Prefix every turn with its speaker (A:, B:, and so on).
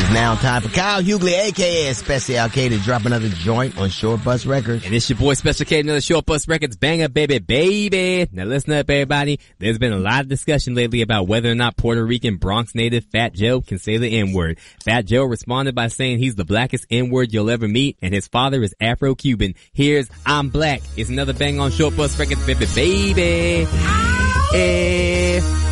A: It's now time for Kyle Hughley, a.k.a. Special K, to drop another joint on Short Bus Records.
B: And it's your boy Special K, another Short Bus Records banger, baby. Now listen up, everybody. There's been a lot of discussion lately about whether or not Puerto Rican Bronx native Fat Joe can say the N-word. Fat Joe responded by saying he's the blackest N-word you'll ever meet, and his father is Afro-Cuban. Here's I'm Black. It's another bang on Short Bus Records, baby.